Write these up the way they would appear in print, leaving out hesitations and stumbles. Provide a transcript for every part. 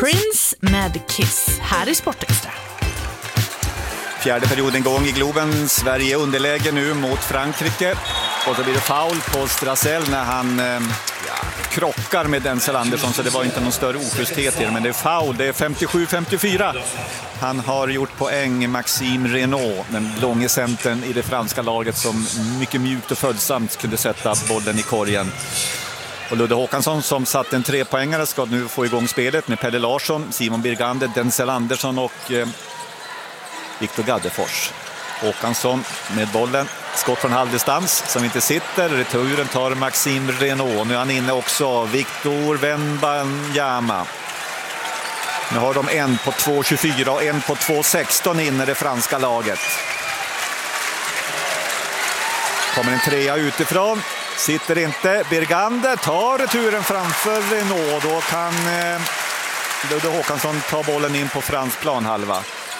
Prince med Kiss här i Sportextra. Fjärde perioden gång i Globen. Sverige underläge nu mot Frankrike. Och då blir det foul på Strassel när han krockar med Denzel Andersson, så det var inte någon större oschysthet i det, men det är foul. Det är 57-54. Han har gjort poäng, Maxime Renaud, den långe centern i det franska laget som mycket mjukt och följsamt kunde sätta bollen i korgen. Och Ludde Håkansson som satt en 3-poängare ska nu få igång spelet med Pelle Larsson, Simon Birgander, Denzel Andersson och Viktor Gaddefors. Håkansson med bollen, skott från halvdistans som inte sitter. Returen tar Maxime Renaud. Nu är han inne också, Victor Wembanyama. Nu har de en på 2.24 och en på 2.16 inne det franska laget. Kommer en trea utifrån. Sitter inte. Birgander tar returen framför Renaud. Då kan Ludde Håkansson ta bollen in på fransk planhalva.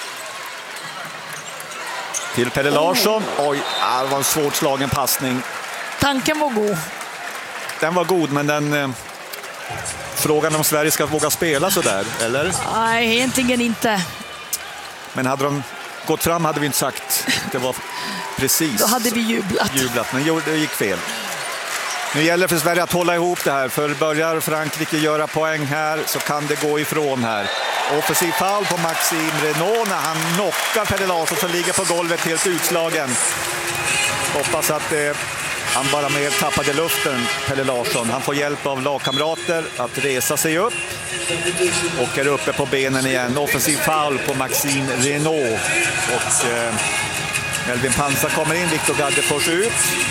Till Pelle Larsson. Oj, det var en svårt slagen passning. Tanken var god. Den var god, men den... Frågan om Sverige ska våga spela så där, eller? Nej, egentligen inte. Men hade de gått fram hade vi inte sagt. Det var precis. Då hade vi jublat. Men det gick fel. Nu gäller för Sverige att hålla ihop det här. För börjar Frankrike göra poäng här så kan det gå ifrån här. Offensiv foul på Maxime Renaud när han knockar Pelle Larsson som ligger på golvet helt utslagen. Hoppas att han bara mer tappade luften, Pelle Larsson. Han får hjälp av lagkamrater att resa sig upp och är uppe på benen igen. Offensiv foul på Maxime Renaud. Och Melvin Pansar kommer in, Viktor Gaddefors ut.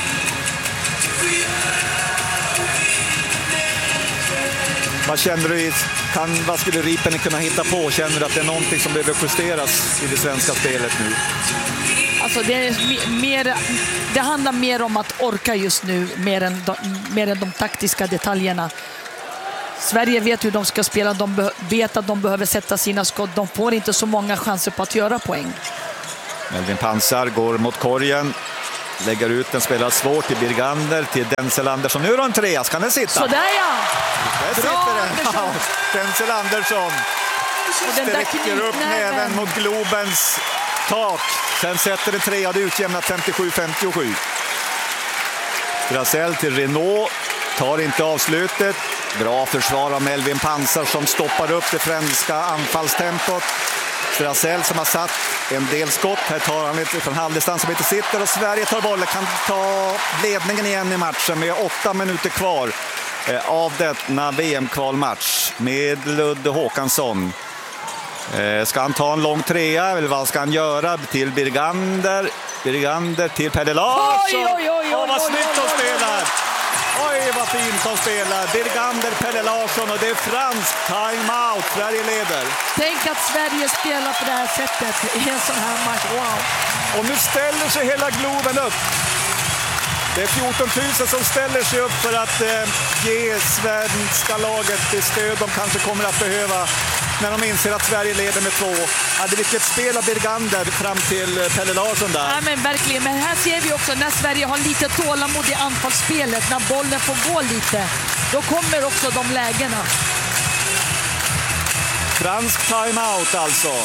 Vad känner du, vad skulle Ripen kunna hitta på? Känner du att det är någonting som behöver justeras i det svenska spelet nu? Alltså det handlar mer om att orka just nu, mer än de taktiska detaljerna. Sverige vet hur de ska spela, de vet att de behöver sätta sina skott. De får inte så många chanser på att göra poäng. Melvin Pansar går mot korgen. Lägger ut den, spelar svårt till Birgander, till Denzel Andersson. Nu är det en trea, kan den sitta? Sådär ja! Där sitter den. Ja, Denzel Andersson sträcker upp näven mot Globens tak. Sen sätter den trea, det utjämnat 57-57. Strassel till Renaud, tar inte avslutet. Bra försvar av Melvin Pansar som stoppar upp det franska anfallstempot. Strassel som har satt en del skott. Här tar han lite från halvdistans som inte sitter. Och Sverige tar bollen, kan ta ledningen igen i matchen med 8 minuter kvar av denna VM-kvalmatch med Ludde Håkansson. Ska han ta en lång trea eller vad ska han göra? Till Birgander till Pelle Larsson. Oj, vad snyggt de spelar! Oj, vad fint de spelar. Birgander, Pelle Larsson och det är fransk timeout. Sverige leder. Tänk att Sverige spelar på det här sättet i en sån här match. Wow. Och nu ställer sig hela Globen upp. Det är 14 000 som ställer sig upp för att ge svenska laget det stöd de kanske kommer att behöva när de inser att Sverige leder med 2. Hade vilket spel av Birgander fram till Pelle Larsson där. Ja, men verkligen. Men här ser vi också när Sverige har lite tålamod i anfallsspelet, när bollen får gå lite, då kommer också de lägena. Fransk timeout alltså.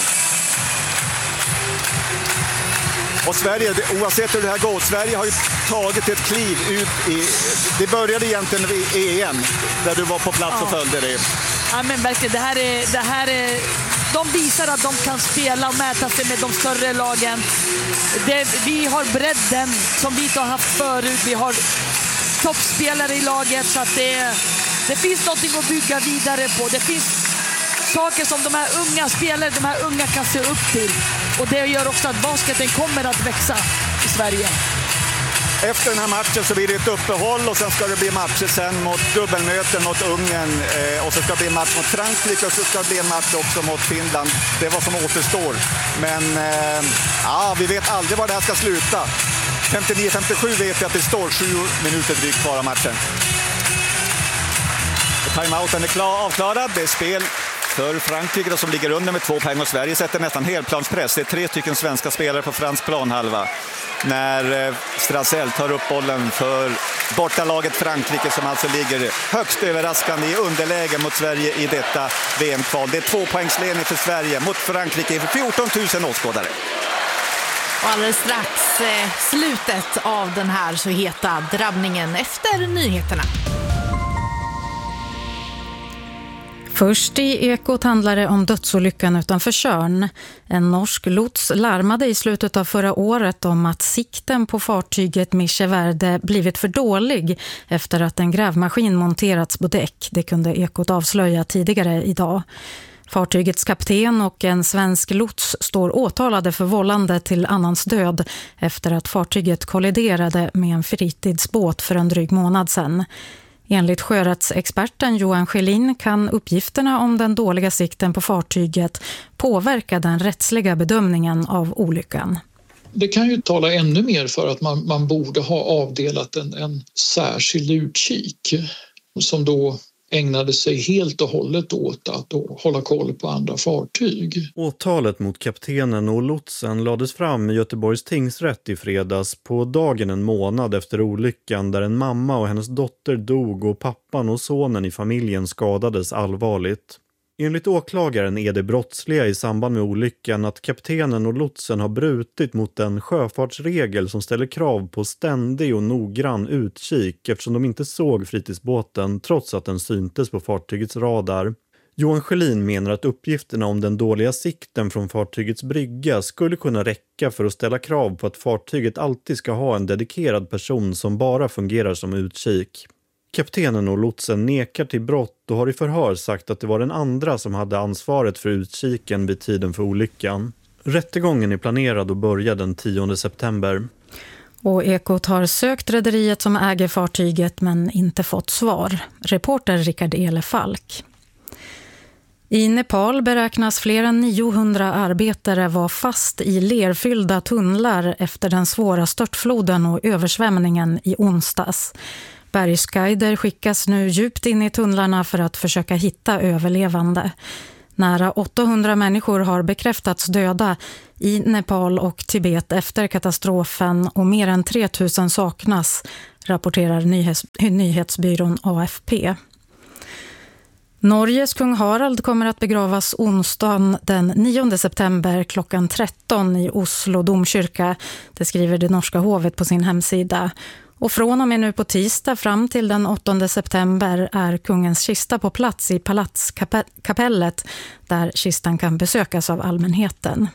Och Sverige, oavsett hur det här går, Sverige har ju tagit ett kliv ut i... Det började egentligen i EM, där du var på plats och följde det. Ja, men verkligen, det här är... De visar att de kan spela och mäta sig med de större lagen. Vi har bredden som vi inte har haft förut. Vi har toppspelare i laget, så att det finns någonting att bygga vidare på. Det finns saker som de här unga spelare, de här unga kan se upp till. Och det gör också att basketen kommer att växa i Sverige. Efter den här matchen så blir det ett uppehåll och sen ska det bli matcher sen mot dubbelmöten mot Ungern och så ska det bli en match mot Frankrike och så ska det bli en match också mot Finland. Det är vad som återstår. Men vi vet aldrig var det här ska sluta. 59-57 vet vi att det står 7 minuter drygt kvar av matchen. Och timeouten är avklarad. Det är spel för Frankrike som ligger under med 2 poäng och Sverige sätter nästan helplanspress. Det är 3 stycken svenska spelare på fransk planhalva. När Strassel tar upp bollen för bortalaget Frankrike som alltså ligger högst överraskande i underläge mot Sverige i detta VM-kval. Det är 2-poängsledning för Sverige mot Frankrike för 14 000 åskådare. Och alldeles strax slutet av den här så heta drabbningen efter nyheterna. Först i Ekot handlar det om dödsolyckan utanför Tjörn. En norsk lots larmade i slutet av förra året om att sikten på fartyget Micheverde blivit för dålig efter att en grävmaskin monterats på däck. Det kunde Ekot avslöja tidigare idag. Fartygets kapten och en svensk lots står åtalade för vållande till annans död efter att fartyget kolliderade med en fritidsbåt för en dryg månad sedan. Enligt sjörättsexperten Johan Schelin kan uppgifterna om den dåliga sikten på fartyget påverka den rättsliga bedömningen av olyckan. Det kan ju tala ännu mer för att man borde ha avdelat en särskild utkik som då ägnade sig helt och hållet åt att hålla koll på andra fartyg. Åtalet mot kaptenen och lotsen lades fram i Göteborgs tingsrätt i fredags på dagen en månad efter olyckan där en mamma och hennes dotter dog och pappan och sonen i familjen skadades allvarligt. Enligt åklagaren är det brottsliga i samband med olyckan att kaptenen och lotsen har brutit mot den sjöfartsregel som ställer krav på ständig och noggrann utkik eftersom de inte såg fritidsbåten trots att den syntes på fartygets radar. Johan Schelin menar att uppgifterna om den dåliga sikten från fartygets brygga skulle kunna räcka för att ställa krav på att fartyget alltid ska ha en dedikerad person som bara fungerar som utkik. Kaptenen och lotsen nekar till brott och har i förhör sagt att det var den andra som hade ansvaret för utkiken vid tiden för olyckan. Rättegången är planerad att börja den 10 september. Och Ekot har sökt rederiet som äger fartyget men inte fått svar. Reporter Rickard Elefalk. I Nepal beräknas fler än 900 arbetare vara fast i lerfyllda tunnlar efter den svåra störtfloden och översvämningen i onsdags. Bergsguider skickas nu djupt in i tunnlarna för att försöka hitta överlevande. Nära 800 människor har bekräftats döda i Nepal och Tibet efter katastrofen och mer än 3000 saknas, rapporterar nyhetsbyrån AFP. Norges kung Harald kommer att begravas onsdagen den 9 september klockan 13 i Oslo domkyrka. Det skriver det norska hovet på sin hemsida. Och från och med nu på tisdag fram till den 8 september är kungens kista på plats i Palatskapellet där kistan kan besökas av allmänheten.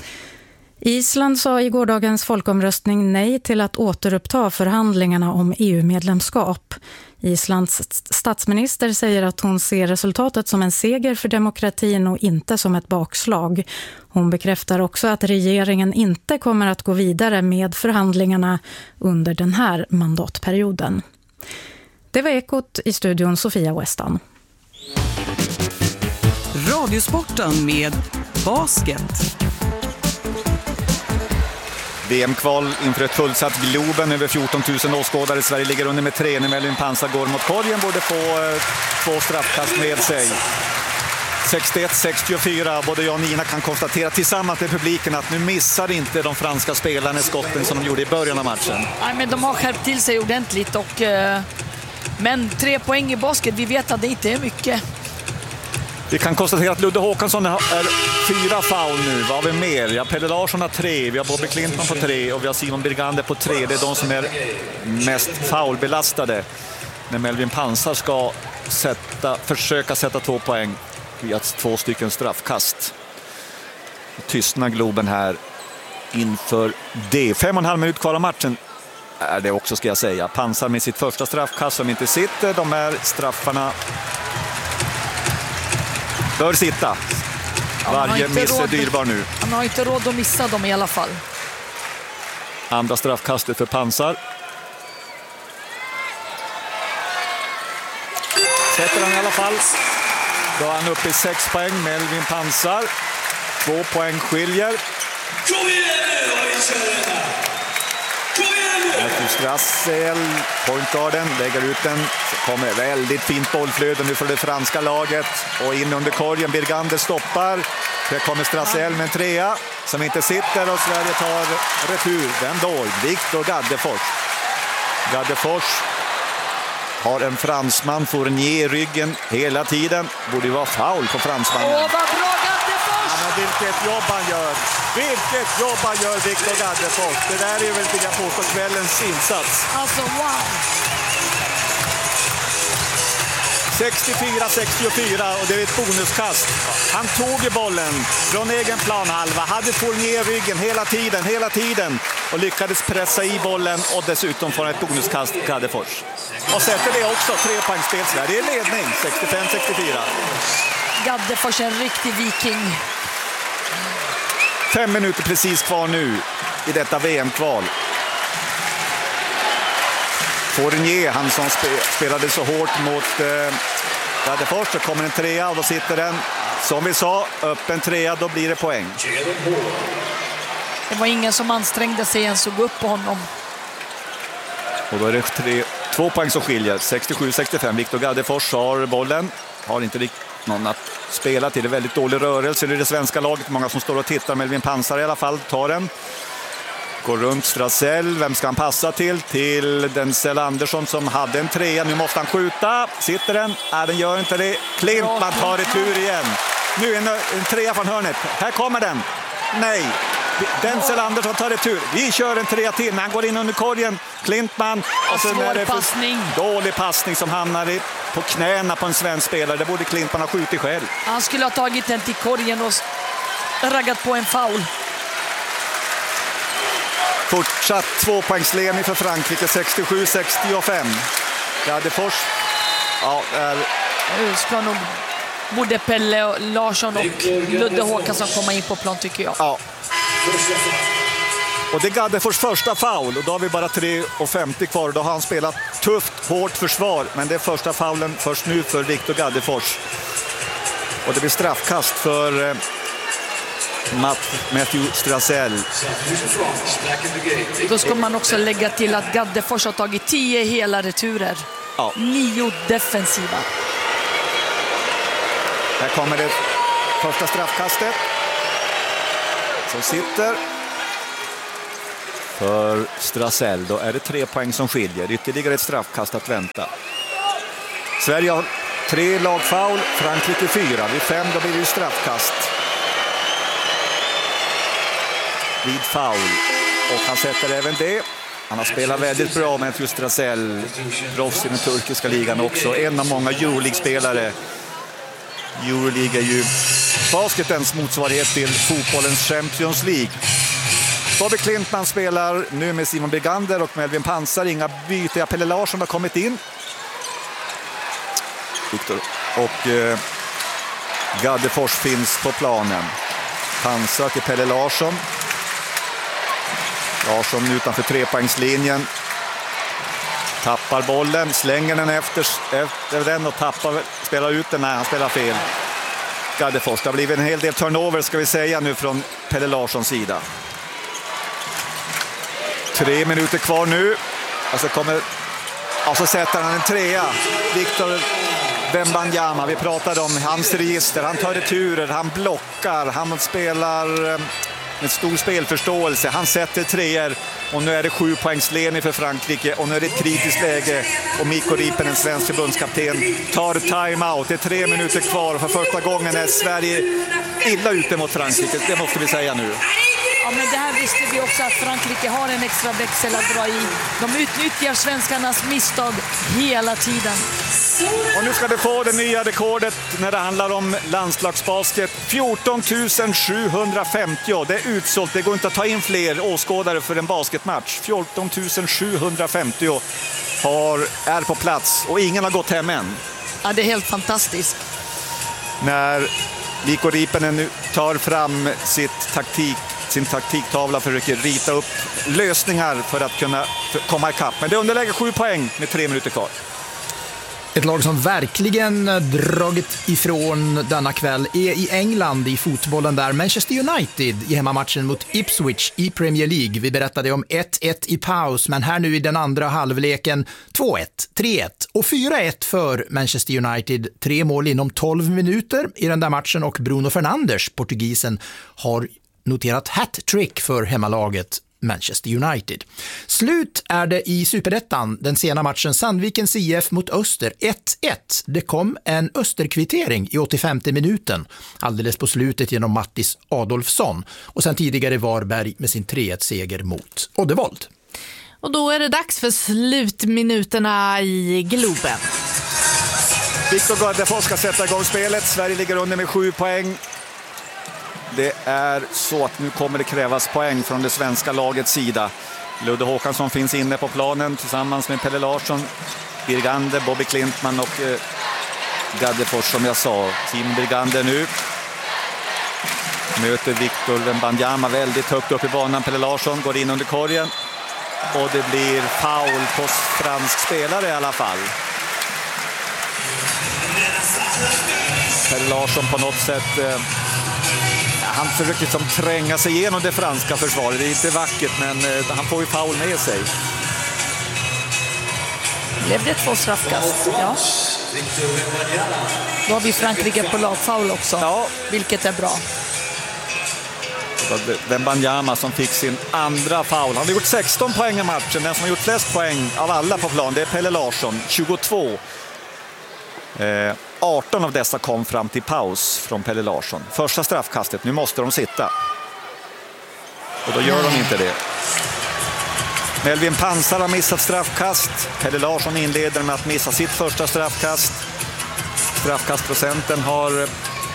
Island sa i gårdagens folkomröstning nej till att återuppta förhandlingarna om EU-medlemskap. Islands statsminister säger att hon ser resultatet som en seger för demokratin och inte som ett bakslag. Hon bekräftar också att regeringen inte kommer att gå vidare med förhandlingarna under den här mandatperioden. Det var Ekot, i studion Sofia Westan. Radiosporten med basket. VM-kval inför ett fullsatt Globen, över 14 000 åskådare. Sverige ligger under med 3 när Melvin Pansar går mot korgen, borde få 2 straffkast med sig. 61-64, både jag och Nina kan konstatera tillsammans med publiken att nu missar inte de franska spelarna skotten som de gjorde i början av matchen. Nej, men de har skärpt till sig ordentligt men 3 poäng i basket, vi vet att det inte är mycket. Vi kan konstatera att Ludde Håkansson är 4 foul nu. Vad har vi mer? Ja, Pelle Larsson har 3, vi har Bobby Clinton på 3 och vi har Simon Birgander på 3. Det är de som är mest foulbelastade. När Melvin Pansar ska försöka sätta 2 poäng via 2 stycken straffkast. Tystnar Globen här inför det. 5,5 minut kvar av matchen är det också, ska jag säga. Pansar med sitt första straffkast som inte sitter. De här straffarna bör sitta. Varje miss är dyrbar nu. Han har inte råd att missa dem i alla fall. Andra straffkastet för Pansar. Sätter han i alla fall. Då är han uppe i 6 poäng. Melvin Pansar. 2 poäng skiljer. Kom igen nu, vad vi kör den här. Kom igen Strassel, pointgarden, lägger ut den. Så kommer väldigt fint bollflöde nu för det franska laget. Och in under korgen, Birgander stoppar. Det kommer Strassel med en trea som inte sitter och Sverige tar retur. Vem då? Victor Gaddefors. Gaddefors har en fransman, Fournier i ryggen hela tiden. Borde ju vara foul på fransmannen. Åh, vad bra Gaddefors! Ja, men vilket jobb han gör! Vilket jobb han gör, Victor Gaddefors! Det där är väl, vill jag påstå, kvällens insats. Alltså, wow! 64-64 och det är ett bonuskast. Han tog ju bollen från egen planhalva, hade Fournier ryggen hela tiden och lyckades pressa i bollen och dessutom få ett bonuskast Gaddefors. Och sätter det också 3-poängsspel. Sverige i ledning, 65-64. Gaddefors är en riktig viking. 5 minuter precis kvar nu i detta VM-kval. Fournier, han som spelade så hårt mot Gaddefors, så kommer en trea och då sitter den, som vi sa, öppen trea, då blir det poäng. Det var ingen som ansträngde sig ens att gå upp på honom. Och då är det 2 poäng som skiljer, 67-65. Victor Gaddefors har bollen, har inte riktigt någon att spela till. Det är väldigt dålig rörelse i det svenska laget, många som står och tittar. Melvin Pansar i alla fall tar den. Går runt Strassel, vem ska han passa till? Till Denzel Andersson som hade en trea, nu måste han skjuta. Sitter den? Nej, den gör inte det. Klintman tar retur igen. Nu en trea från hörnet. Här kommer den. Nej, Denzel Andersson tar retur. Vi kör en trea till, men han går in under korgen. Klintman. Och så är det dålig passning som hamnar på knäna på en svensk spelare. Det borde Klintman ha skjutit själv. Han skulle ha tagit den till korgen och raggat på en foul. Fortsatt 2-poängsledning för Frankrike, 67-65. Gaddefors. Ja, ska nog både Pelle och Larsson och Ludde Håkansson komma in på plan, tycker jag. Ja. Och det är Gaddefors första foul och då har vi bara 3:50 kvar. Då har han spelat tufft, hårt försvar, men det är första foulen först nu för Victor Gaddefors. Och det blir straffkast för Matthew Strassel. Då ska man också lägga till att Gaddefors har tagit 10 hela returer. Ja. 9 defensiva. Här kommer det första straffkastet. Som sitter för Strassel. Då är det 3 poäng som skiljer. Ytterligare ett straffkast att vänta. Sverige har 3 lagfoul, Frankrike 4. Vid 5 då blir det straffkast. Vid foul. Och han sätter även det. Han har spelat väldigt bra med just Strassel. Proffs i den turkiska ligan också. En av många Euroleague-spelare. Euroleague är ju basketens motsvarighet till fotbollens Champions League. Bobby Klintman spelar nu med Simon Birgander och Melvin Pansar. Inga byte. Pelle Larsson har kommit in. Victor. Och Gaddefors finns på planen. Pansar till Pelle Larsson. Larsson utanför 3-poängslinjen. Tappar bollen, slänger den efter den och spelar ut den. Nej, han spelar fel. Gaddefors, det har blivit en hel del turnover ska vi säga nu från Pelle Larssons sida. 3 minuter kvar nu. Och så sätter han en trea. Victor Wembanyama, vi pratade om hans register. Han tar returer, han blockar, han spelar med stor spelförståelse. Han sätter treor och nu är det 7-poängsledning för Frankrike och nu är det ett kritiskt läge och Mikko Riippinen, svensk förbundskapten, tar timeout. Det är 3 minuter kvar. För första gången är Sverige illa ute mot Frankrike, det måste vi säga nu. Ja, men det här visste vi också att Frankrike har en extra växel att dra i. De utnyttjar svenskarnas misstag hela tiden. Och nu ska det få det nya rekordet när det handlar om landslagsbasket. 14 750. Det är utsålt. Det går inte att ta in fler åskådare för en basketmatch. 14 750 är på plats och ingen har gått hem än. Ja, det är helt fantastiskt. När Mikko Riippinen nu tar fram sin taktiktavla, försöker rita upp lösningar för att kunna komma ikapp. Men det underlägger 7 poäng med 3 minuter kvar. Ett lag som verkligen dragit ifrån denna kväll är i England i fotbollen där Manchester United i hemmamatchen mot Ipswich i Premier League. Vi berättade om 1-1 i paus, men här nu i den andra halvleken 2-1, 3-1 och 4-1 för Manchester United. 3 mål inom 12 minuter i den där matchen och Bruno Fernandes, portugisen, har noterat hat-trick för hemmalaget Manchester United. Slut är det i Superettan, den sena matchen Sandvikens IF mot Öster 1-1. Det kom en Österkvittering i 85:e minuten, alldeles på slutet genom Mattis Adolfsson. Och sen tidigare Varberg med sin 3-1-seger mot Oddevold. Och då är det dags för slutminuterna i Globen. Viktor Gaddefors ska sätta igång spelet. Sverige ligger under med 7 poäng. Det är så att nu kommer det krävas poäng från det svenska lagets sida. Ludde Håkansson finns inne på planen tillsammans med Pelle Larsson, Birgander, Bobby Klintman och Gaddefors som jag sa. Simon Birgander nu möter Victor Wembanyama väldigt högt upp i banan. Pelle Larsson går in under korgen och det blir foul på fransk spelare i alla fall. Pelle Larsson på något sätt... Han försöker liksom tränga sig igenom det franska försvaret. Det är inte vackert, men han får ju foul med sig. Blev det 2 straffkast? Ja. Då har vi Frankrike på lagfoul också, ja. Vilket är bra. Wembanyama som fick sin andra foul. Han har gjort 16 poäng i matchen. Den som har gjort flest poäng av alla på plan, det är Pelle Larsson, 22. 18 av dessa kom fram till paus från Pelle Larsson. Första straffkastet, nu måste de sitta. Och då gör de inte det. Melvin Pansar har missat straffkast. Pelle Larsson inleder med att missa sitt första straffkast. Straffkastprocenten har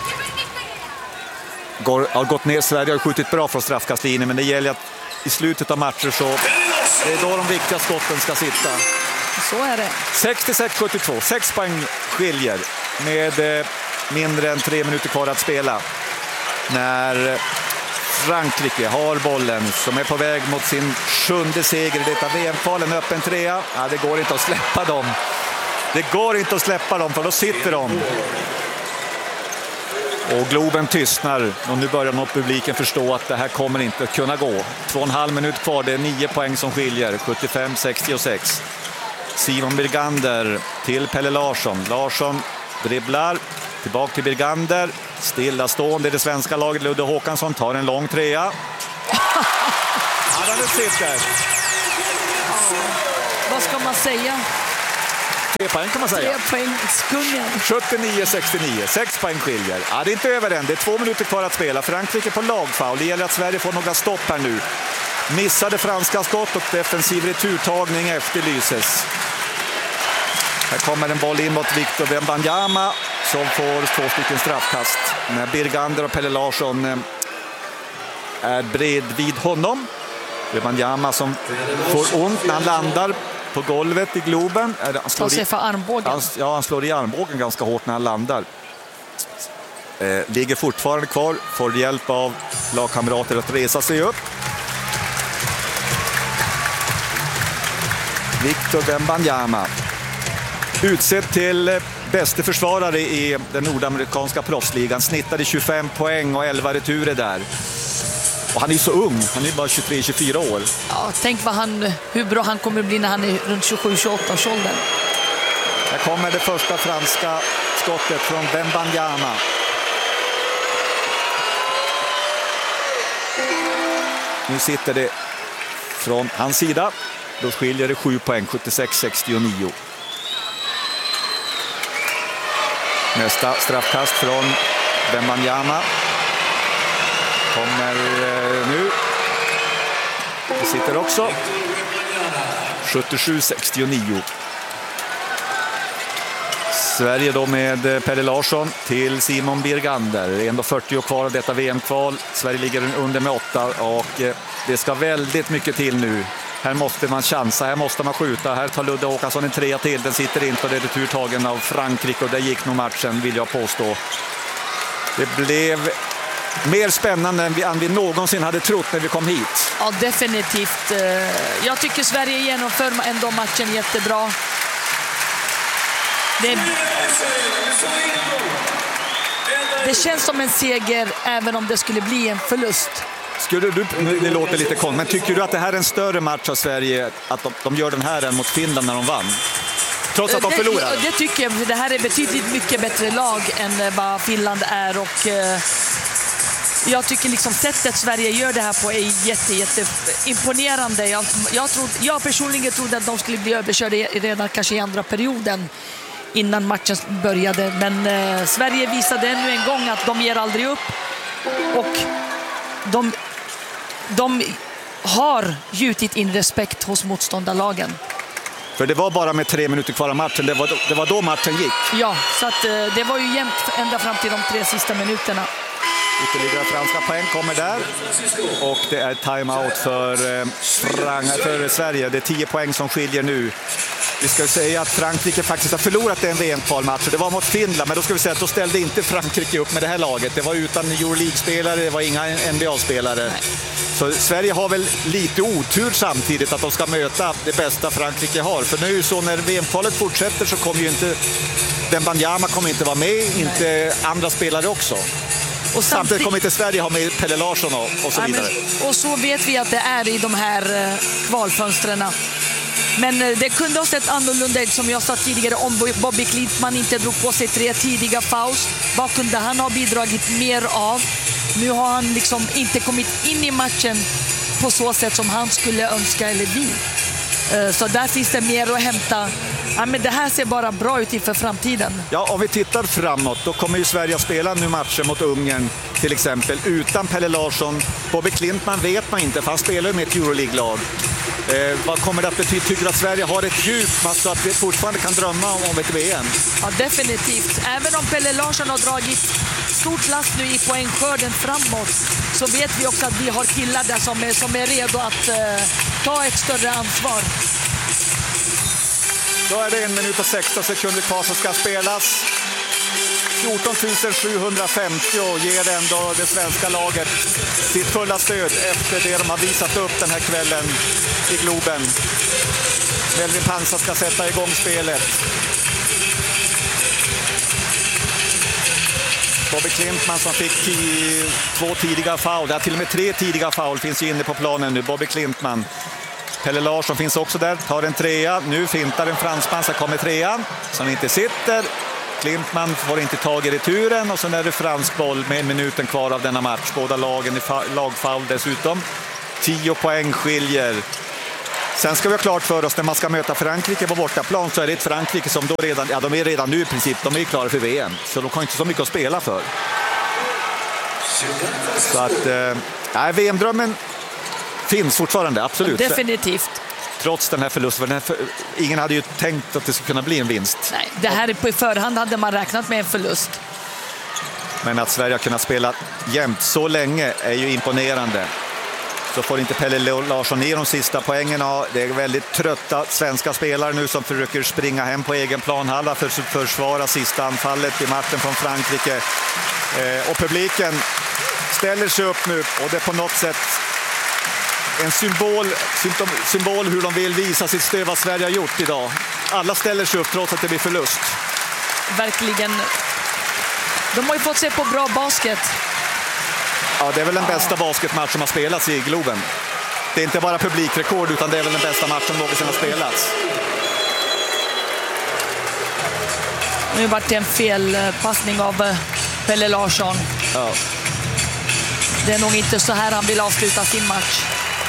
gått ner. Sverige har skjutit bra från straffkastlinjen, men det gäller att i slutet av matcher så det är då de viktiga skotten ska sitta. Så är det. 66-72, 6 poäng skiljer med mindre än 3 minuter kvar att spela. När Frankrike har bollen som är på väg mot sin 7:e seger i detta VM-kvalen, öppen 3. Ja, det går inte att släppa dem. Det går inte att släppa dem, för då sitter de. Och Globen tystnar och nu börjar nog publiken förstå att det här kommer inte att kunna gå. 2,5 minuter kvar, det är 9 poäng som skiljer, 75-66. Simon Birgander till Pelle Larsson. Larsson dribblar, tillbaka till Birgander. Stillastående i det svenska laget. Ludde Håkansson tar en lång 3. Ja, den sitter. Vad ska man säga? 3 poäng kan man säga. 3 poäng, skungen. 79-69, 6 poäng skiljer. Ja, det är inte över än, det är 2 minuter kvar att spela. Frankrike på lagfoul, det gäller att Sverige får några stopp här nu. Missade franska skott och defensiv returtagning efterlyses. Här kommer en boll in mot Victor Wembanyama som får 2 stycken straffkast. När Birgander och Pelle Larsson är bredvid honom. Wembanyama som får ont när han landar på golvet i Globen. Han slår sig för armbågen. Han slår i armbågen ganska hårt när han landar. Ligger fortfarande kvar, får hjälp av lagkamrater att resa sig upp. Victor Wembanyama utsedd till bäste försvarare i den nordamerikanska proffsligan, snittade 25 poäng och 11 returer där. Och han är så ung, han är bara 23-24 år. Ja, tänk hur bra han kommer bli när han är runt 27-28 års åldern. Här kommer det första franska skottet från Wembanyama. Nu sitter det från hans sida. Då skiljer det 7 poäng, 76-69. Nästa straffkast från Wembanyama kommer nu. Det sitter också. 77-69. Sverige då med Pelle Larsson till Simon Birgander. Det är ändå 40 kvar av detta VM-kval. Sverige ligger under med 8 och det ska väldigt mycket till nu. Här måste man chansa, här måste man skjuta. Här tar Ludde Håkansson en 3 till. Den sitter inte och det är returtagen av Frankrike och där gick nog matchen, vill jag påstå. Det blev mer spännande än vi någonsin hade trott när vi kom hit. Ja, definitivt. Jag tycker Sverige genomför ändå matchen jättebra. Det känns som en seger även om det skulle bli en förlust. Det låter lite konstigt, men tycker du att det här är en större match av Sverige, att de gör den här än mot Finland när de vann? Trots att de förlorar? Det tycker jag. Det här är betydligt mycket bättre lag än vad Finland är, och jag tycker liksom sättet Sverige gör det här på är jätte imponerande. Jag personligen trodde att de skulle bli överkörda redan kanske i andra perioden innan matchen började, men Sverige visade ännu en gång att de ger aldrig upp, och de har gjutit in respekt hos motståndarlagen. För det var bara med 3 minuter kvar av matchen, det var då matchen gick. Ja, så att det var ju jämnt ända fram till de 3 sista minuterna. Ytterligare franska poäng kommer där, och det är timeout för Sverige. Det är 10 poäng som skiljer nu. Vi ska säga att Frankrike faktiskt har förlorat en VM-kvalmatch. Det var mot Finland, men då ska vi säga att då ställde inte Frankrike upp med det här laget. Det var utan Euroleague-spelare, det var inga NBA-spelare. Så Sverige har väl lite otur samtidigt att de ska möta det bästa Frankrike har. För nu så när VM-kvalet fortsätter så kommer ju inte Wembanyama kommer inte vara med, inte andra spelare också. Och samtidigt kommer inte Sverige ha med Pelle Larsson och så vidare. Och så vet vi att det är i de här kvalfönstren. Men det kunde ha sett annorlunda ut, som jag sa tidigare, om Bobby Klintman inte drog på sig 3 tidiga fouls. Vad kunde han ha bidragit mer av? Nu har han liksom inte kommit in i matchen på så sätt som han skulle önska eller vi. Så där finns det mer att hämta. Ja, men det här ser bara bra ut inför framtiden. Ja, om vi tittar framåt, då kommer ju Sverige att spela nu matcher mot Ungern till exempel utan Pelle Larsson. Bobby Klintman vet man inte, för han spelar med ett Euroleague-lag. Vad kommer det att betyda? Tycker du att Sverige har ett djup så att vi fortfarande kan drömma om ett VM? Ja, definitivt. Även om Pelle Larsson har dragit stort last nu i poängskörden framåt, så vet vi också att vi har killar där som är redo att ta ett större ansvar. Då är det 1 minut och 16 sekunder kvar som ska spelas. 14 750 och ger ändå det svenska laget sitt fulla stöd efter det de har visat upp den här kvällen i Globen. Melvin Pansar ska sätta igång spelet. Bobby Klintman som fick 2 tidiga foul, till och med 3 tidiga foul finns ju inne på planen nu. Bobby Klintman. Pelle Larsson finns också där, tar en 3. Nu fintar en fransman, så kommer 3 som inte sitter. Klintman får inte tag i returen, och sen är det fransk boll med 1 minuten kvar av denna match. Båda lagen i lagfoul dessutom. 10 poäng skiljer. Sen ska vi ha klart för oss, när man ska möta Frankrike på bortaplan, så är det ett Frankrike som då de är redan nu i princip, de är klara för VM. Så de har inte så mycket att spela för. Så att, VM-drömmen finns fortfarande, absolut. Definitivt. Trots den här förlusten. Ingen hade ju tänkt att det skulle kunna bli en vinst. Nej, det här på förhand hade man räknat med en förlust. Men att Sverige har kunnat spela jämnt så länge är ju imponerande. Så får inte Pelle Larsson ner de sista poängen. Det är väldigt trötta svenska spelare nu som försöker springa hem på egen planhalva för att försvara sista anfallet i matchen från Frankrike. Och publiken ställer sig upp nu, och det är på något sätt en symbol hur de vill visa sitt stöd vad Sverige har gjort idag. Alla ställer sig upp trots att det blir förlust. Verkligen. De har ju fått se på bra basket. Ja, det är väl den bästa basketmatch som har spelats i Globen. Det är inte bara publikrekord, utan det är väl den bästa matchen som någonsin har spelats. Nu har det varit en felpassning av Pelle Larsson. Ja. Det är nog inte så här han vill avsluta sin match.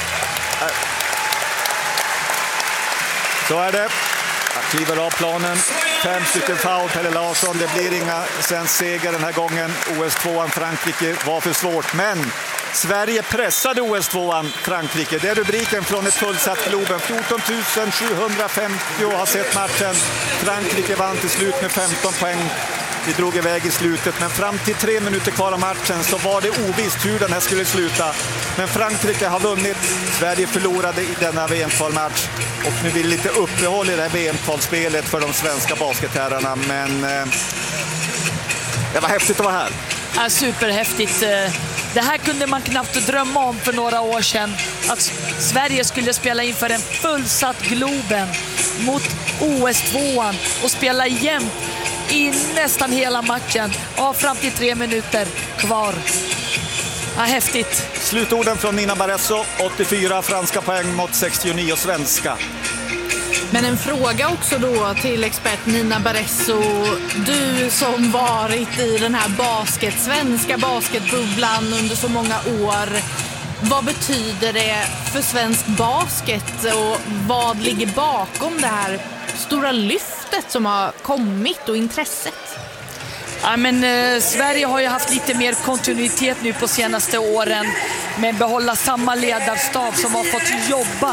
Så är det. Jag kliver av planen. 5 stycken foul, Pelle Larsson. Det blir inga svensk seger den här gången. OS-2an Frankrike var för svårt, men Sverige pressade OS-2an Frankrike. Det är rubriken från ett fullsatt Globen. 14 750 har sett matchen. Frankrike vann till slut med 15 poäng. Vi drog iväg i slutet, men fram till 3 minuter kvar av matchen så var det ovisst hur den här skulle sluta. Men Frankrike har vunnit. Sverige förlorade i denna VM-kvalmatch. Och nu blir det lite uppehåll i det här VM-kvalspelet för de svenska basketherrarna. Men det var häftigt att vara här. Ja, superhäftigt. Det här kunde man knappt drömma om för några år sedan. Att Sverige skulle spela inför en fullsatt Globen mot OS-2 och spela jämnt i nästan hela matchen. Ja, fram till 3 minuter kvar. Ja, häftigt. Slutorden från Nina Barresso, 84 franska poäng mot 69 svenska. Men en fråga också då till expert Nina Barresso. Du som varit i den här svenska basketbubblan under så många år. Vad betyder det för svensk basket och vad ligger bakom det här stora lyftet som har kommit och intresset? Ja, men Sverige har ju haft lite mer kontinuitet nu på senaste åren med behålla samma ledarstab som har fått jobba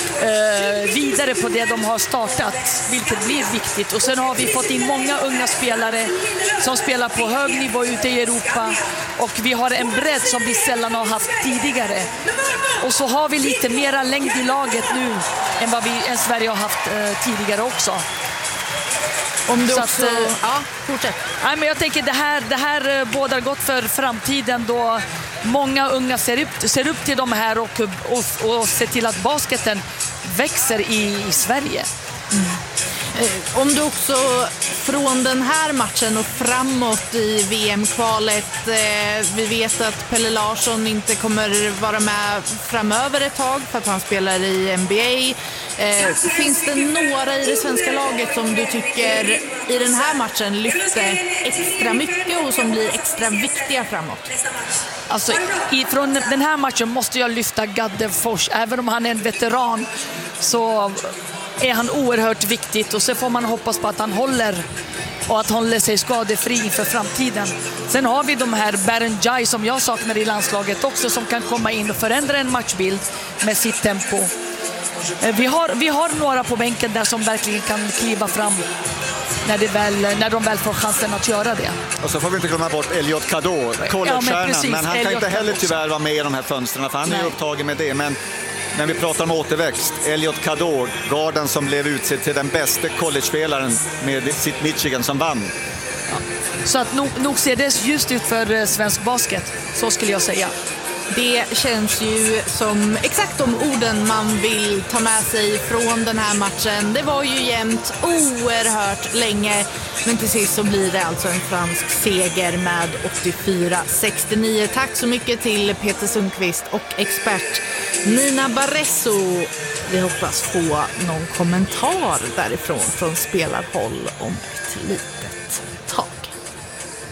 vidare på det de har startat, vilket blir viktigt. Och sen har vi fått in många unga spelare som spelar på hög nivå ute i Europa och vi har en bredd som vi sällan har haft tidigare. Och så har vi lite mera längd i laget nu än vad än Sverige har haft tidigare också. Om du så också... ja, fortsätt. Nej, men jag tänker det här bådar gott för framtiden då många unga ser upp till de här och ser till att basketen växer i Sverige. Mm. Om du också från den här matchen och framåt i VM-kvalet, vi vet att Pelle Larsson inte kommer vara med framöver ett tag för att han spelar i NBA. Finns det några i det svenska laget som du tycker i den här matchen lyfter extra mycket och som blir extra viktiga framåt? Alltså, från den här matchen måste jag lyfta Gaddefors. Även om han är en veteran så är han oerhört viktigt och så får man hoppas på att han håller sig skadefri för framtiden. Sen har vi de här Berenjai som jag saknar i landslaget också som kan komma in och förändra en matchbild med sitt tempo. Vi har några på bänken där som verkligen kan kliva fram när de väl får chansen att göra det. Och så får vi inte glömma bort Elliot Kador, collegestjärnan, men han kan inte heller tyvärr vara med i de här fönstren för han är upptagen med det. Men när vi pratar om återväxt, Elliot Kador, garden som blev utsedd till den bästa college-spelaren med sitt Michigan som vann. Ja. Så att nog ser det just ut för svensk basket, så skulle jag säga. Det känns ju som exakt de orden man vill ta med sig från den här matchen. Det var ju jämnt oerhört länge, men till sist så blir det alltså en fransk seger med 84-69. Tack så mycket till Peter Sundqvist och expert Nina Barresso. Vi hoppas få någon kommentar därifrån från spelarhåll om ett litet tag.